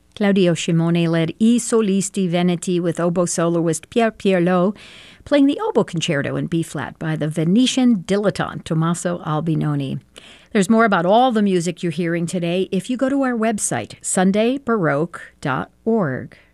Claudio Scimone led I Solisti Veneti with oboe soloist Pier Pierlot, playing the oboe concerto in B-flat by the Venetian dilettante Tommaso Albinoni. There's more about all the music you're hearing today if you go to our website, sundaybaroque.org.